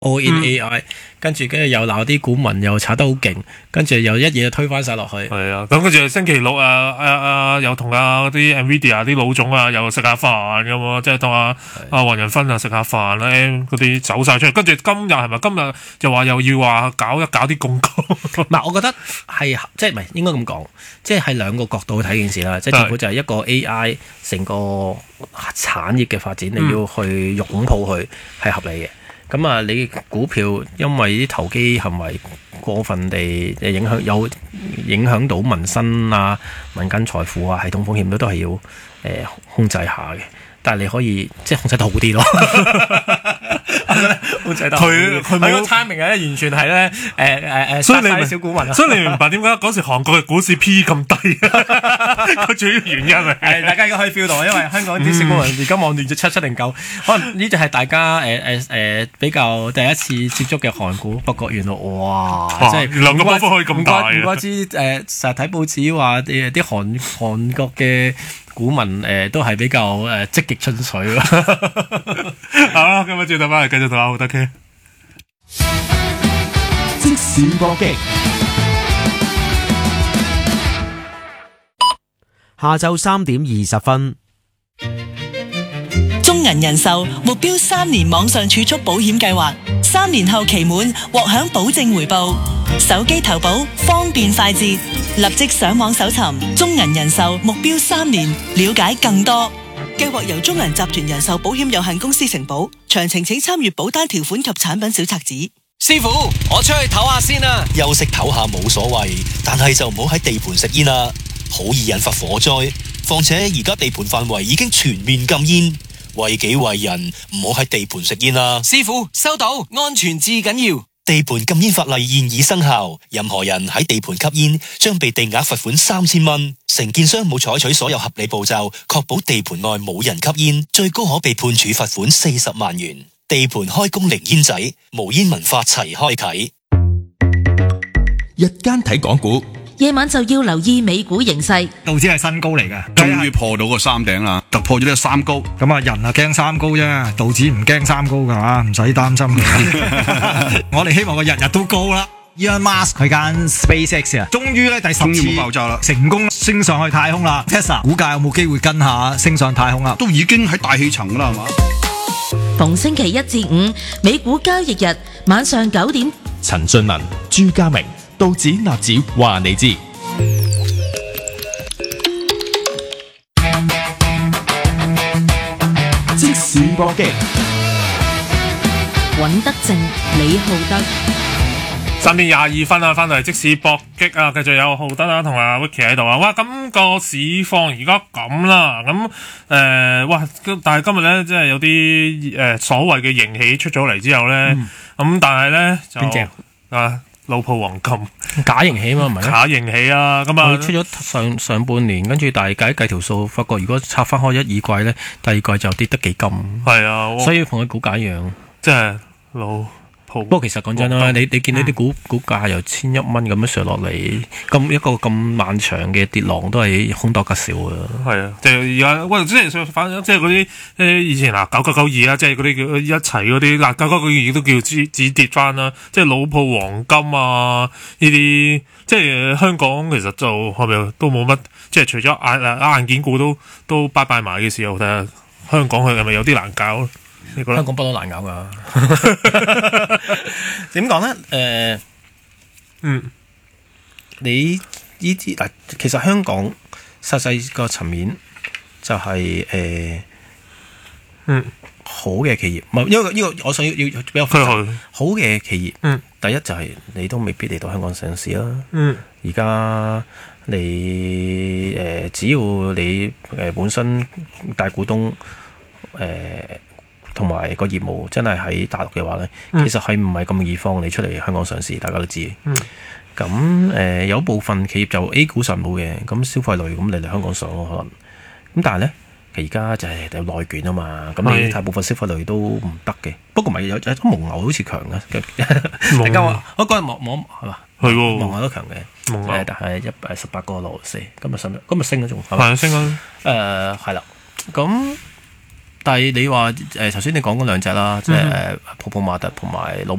all in AI，跟住又鬧啲股民又炒得好勁，跟住又一嘢推翻晒落去。 係啊，咁跟住星期六又同嗰啲 Nvidia 啲老總又食下飯咁喎，即係當阿黃仁勳食下飯咧，嗰啲走晒出嚟。跟住今日係咪今日就話又要話搞啲槓桿？ 唔係，我覺得係即係唔係應該咁講，即係兩個角度去睇件事啦。即係政府就係一個 AI 成個產業嘅發展，你要去擁抱佢係合理嘅。咁啊，你股票因為啲投機行為過分地影響到民生啊、民間財富啊、系統風險都係要控制下嘅。但係你可以即係控制得好啲咯。控制得好啲。佢冇 timing 咧，完全係咧所以你小股民。 所以你明白點解嗰時韓國嘅股市 P 咁低？個主要原因係大家而家可以 feel 到，因為香港啲小股民而家望住隻7.9，可能呢隻係大家比較第一次接觸嘅韓股，不過原來哇，即係兩個波幅可以咁大。 唔怪之成日睇報紙話啲韓國嘅股民都係比較積極進取咯。 好啦，今日轉頭翻嚟繼續同阿浩德傾。 即時搏擊， 下晝3點20分。 中銀人壽目標3年網上儲蓄保險計劃，3年後期滿獲享保證回報，手機投保方便快捷，立即上網搜尋中銀人壽目標3年，了解更多。計劃由中銀集團人壽保險有限公司承保，詳情請參閱保單條款及產品小冊子。 師傅，我出去唞下先啦。休息唞下冇所謂，但係就唔好喺地盤食煙啦，好易引發火災。況且而家地盤範圍已經全面禁煙，為己為人，唔好喺地盤食煙啦。 師傅，收到，安全至緊要。 地盤禁煙法例現已生效，任何人喺地盤吸煙將被定額罰款3000蚊。承建商冇採取所有合理步驟，確保地盤內冇人吸煙，最高可被判處罰款40萬元。地盤開工零煙仔，無煙文化齊開啟。 日間睇港股， 夜晚就要留意美股形勢。 道指係新高嚟嘅， 終於破到個三頂啦，突破咗呢個三高。 咁啊，人啊驚三高啫，道指唔驚三高噶嘛，唔使擔心嘅。我哋希望佢日日都高啦。Elon Musk 佢間 SpaceX 啊，終於咧第10次爆炸啦， 成功升上去太空啦。Tesla 股價有冇機會跟下升上太空啊？ 都已經喺大氣層啦，係嘛？ 逢星期1至5美股交易日晚上9點， 陳俊文、朱家明、道指納指話你知。即時搏擊， 尹德正、李浩德。 3點22分啊，翻嚟即時搏擊啊，繼續有浩德啦同阿 Vicky 喺度啊。哇，咁個市況而家咁啦，咁哇，但係今日咧，即係有啲所謂嘅盈喜出咗嚟之後咧，咁但係咧就邊隻老鋪黃金假盈喜嘛，唔係假盈喜啊，咁啊出咗上半年，跟住大家計條數，發覺如果拆翻開1、2季咧，第二季就跌得幾金。 係啊， 所以同佢股價一樣， 即係老。 不過其實講真啦，你見到啲股價由1100蚊咁樣上落嚟，一個咁漫長嘅跌浪都係凶多吉少啊！ 係啊，即係而家喂，即係反正即係嗰啲以前9992啊，即係嗰啲叫一齊嗰啲9992都叫止跌翻啦，即係老鋪黃金啊呢啲，即係香港其實就係咪都冇乜，即係除咗硬件股都拜拜埋嘅時候，睇下香港佢係咪有啲難搞？ 香港不嬲難搞噶，點講咧？你呢啲嗱，其實香港實際個層面就係好嘅企業，唔係因為呢個我想要比較複雜好嘅企業。第一就係你都未必嚟到香港上市啦。而家你只要你本身大股東同埋個業務真係喺大陸嘅話咧，其實係唔係咁易放你出嚟香港上市，大家都知。咁有部分企業就 A 股上冇嘅，咁消費類咁你嚟香港上咯可能。咁但係咧，而家就係有內卷啊嘛，咁你大部分消費類都唔得嘅。不過唔係有蒙牛好似強嘅，大家話我嗰日望係嘛？ 係喎， 蒙牛都強嘅，但係118個64，今日升咗仲係嘛？升啊！ 係啦，咁。但係你話頭先你講嗰兩隻啦，即係泡泡瑪特同埋老